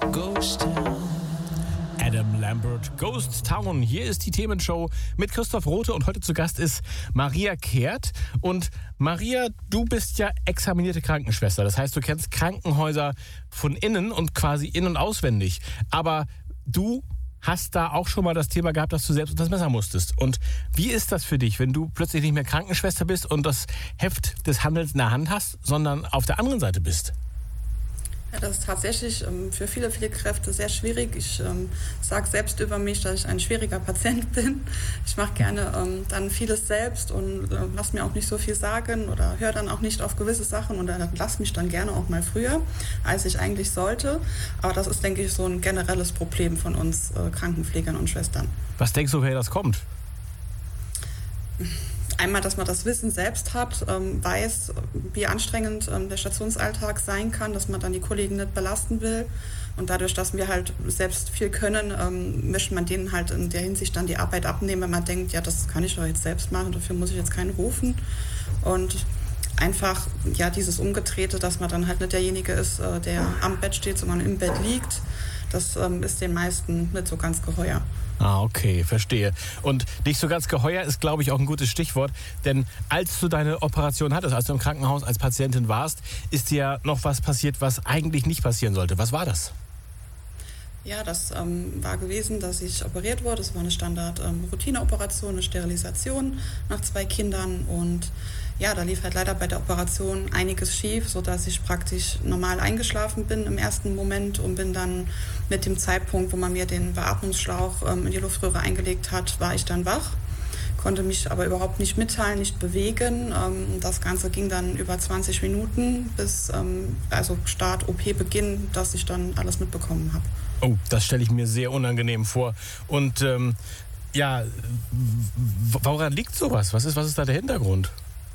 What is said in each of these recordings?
Ghost Town. Adam Lambert, Ghost Town. Hier ist die Themenshow mit Christoph Rothe und heute zu Gast ist Maria Kehrt. Und Maria, du bist ja examinierte Krankenschwester. Das heißt, du kennst Krankenhäuser von innen und quasi in- und auswendig. Aber du hast da auch schon mal das Thema gehabt, dass du selbst unter das Messer musstest. Und wie ist das für dich, wenn du plötzlich nicht mehr Krankenschwester bist und das Heft des Handelns in der Hand hast, sondern auf der anderen Seite bist? Ja, das ist tatsächlich für viele Kräfte sehr schwierig. Ich sage selbst über mich, dass ich ein schwieriger Patient bin. Ich mache gerne dann vieles selbst und lasse mir auch nicht so viel sagen oder höre dann auch nicht auf gewisse Sachen oder lasse mich dann gerne auch mal früher, als ich eigentlich sollte. Aber das ist, denke ich, so ein generelles Problem von uns Krankenpflegern und Schwestern. Was denkst du, woher das kommt? Einmal, dass man das Wissen selbst hat, weiß, wie anstrengend der Stationsalltag sein kann, dass man dann die Kollegen nicht belasten will. Und dadurch, dass wir halt selbst viel können, möchte man denen halt in der Hinsicht dann die Arbeit abnehmen, wenn man denkt, ja, das kann ich doch jetzt selbst machen, dafür muss ich jetzt keinen rufen. Und einfach, ja, dieses Umgedrehte, dass man dann halt nicht derjenige ist, der am Bett steht, sondern im Bett liegt, das ist den meisten nicht so ganz geheuer. Ah, okay, verstehe. Und nicht so ganz geheuer ist, glaube ich, auch ein gutes Stichwort. Denn als du deine Operation hattest, als du im Krankenhaus als Patientin warst, ist dir noch was passiert, was eigentlich nicht passieren sollte. Was war das? Ja, das war gewesen, dass ich operiert wurde. Das war eine Standard-Routineoperation, eine Sterilisation nach 2 Kindern. Und ja, da lief halt leider bei der Operation einiges schief, sodass ich praktisch normal eingeschlafen bin im ersten Moment und bin dann mit dem Zeitpunkt, wo man mir den Beatmungsschlauch in die Luftröhre eingelegt hat, war ich dann wach. Konnte mich aber überhaupt nicht mitteilen, nicht bewegen. Das Ganze ging dann über 20 Minuten bis also Start OP-Beginn, dass ich dann alles mitbekommen habe. Oh, das stelle ich mir sehr unangenehm vor. Und ja, woran liegt sowas? Was ist da der Hintergrund?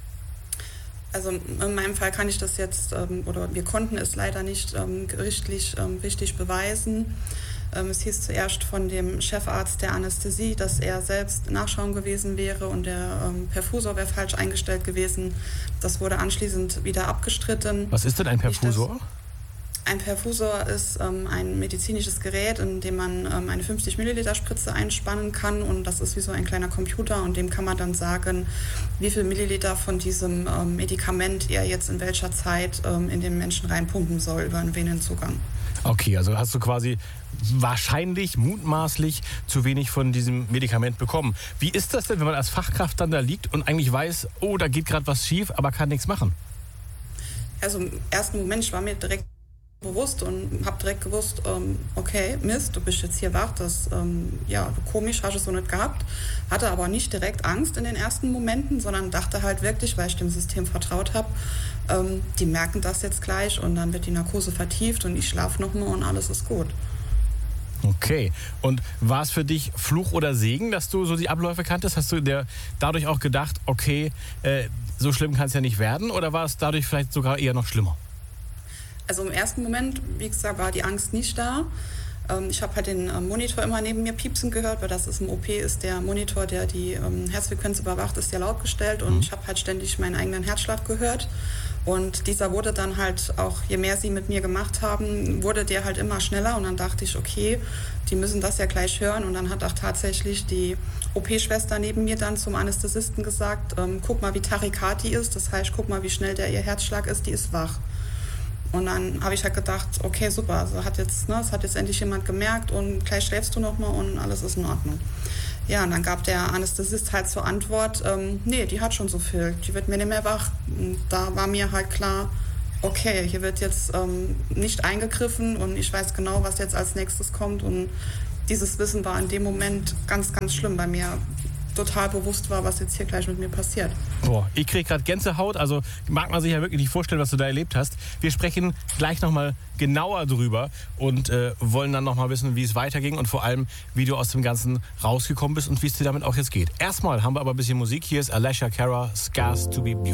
Also in meinem Fall kann ich das jetzt, oder wir konnten es leider nicht gerichtlich richtig beweisen. Es hieß zuerst von dem Chefarzt der Anästhesie, dass er selbst Nachschauen gewesen wäre und der Perfusor wäre falsch eingestellt gewesen. Das wurde anschließend wieder abgestritten. Was ist denn ein Perfusor? Ein Perfusor ist ein medizinisches Gerät, in dem man eine 50 Milliliter Spritze einspannen kann und das ist wie so ein kleiner Computer und dem kann man dann sagen, wie viel Milliliter von diesem Medikament er jetzt in welcher Zeit in den Menschen reinpumpen soll über einen Venenzugang. Okay, also hast du quasi wahrscheinlich, mutmaßlich zu wenig von diesem Medikament bekommen. Wie ist das denn, wenn man als Fachkraft dann da liegt und eigentlich weiß, oh, da geht gerade was schief, aber kann nichts machen? Also im ersten Moment, ich war mir direkt bewusst und habe direkt gewusst, okay, Mist, du bist jetzt hier wach, das, ja, komisch, hast du es so nicht gehabt. Hatte aber nicht direkt Angst in den ersten Momenten, sondern dachte halt wirklich, weil ich dem System vertraut habe, die merken das jetzt gleich und dann wird die Narkose vertieft und ich schlafe nochmal und alles ist gut. Okay. Und war es für dich Fluch oder Segen, dass du so die Abläufe kanntest? Hast du dir dadurch auch gedacht, okay, so schlimm kann es ja nicht werden? Oder war es dadurch vielleicht sogar eher noch schlimmer? Also im ersten Moment, wie gesagt, war die Angst nicht da. Ich habe halt den Monitor immer neben mir piepsen gehört, weil das ist im OP, ist der Monitor, der die Herzfrequenz überwacht, ist ja laut gestellt und ich habe halt ständig meinen eigenen Herzschlag gehört. Und dieser wurde dann halt auch, je mehr sie mit mir gemacht haben, wurde der halt immer schneller und dann dachte ich, okay, die müssen das ja gleich hören und dann hat auch tatsächlich die OP-Schwester neben mir dann zum Anästhesisten gesagt, guck mal, wie Tachykardie ist, das heißt, guck mal, wie schnell ihr Herzschlag ist, die ist wach. Und dann habe ich halt gedacht, okay, super, also das hat jetzt endlich jemand gemerkt und gleich schläfst du nochmal und alles ist in Ordnung. Ja, und dann gab der Anästhesist halt zur Antwort, nee, die hat schon so viel, die wird mir nicht mehr wach. Und da war mir halt klar, okay, hier wird jetzt nicht eingegriffen und ich weiß genau, was jetzt als nächstes kommt. Und dieses Wissen war in dem Moment ganz, ganz schlimm, bei mir total bewusst war, was jetzt hier gleich mit mir passiert. Boah, ich kriege gerade Gänsehaut, also mag man sich ja wirklich nicht vorstellen, was du da erlebt hast. Wir sprechen gleich nochmal genauer drüber und wollen dann nochmal wissen, wie es weiterging und vor allem, wie du aus dem Ganzen rausgekommen bist und wie es dir damit auch jetzt geht. Erstmal haben wir aber ein bisschen Musik. Hier ist Alessia Cara, Scars to be Beautiful.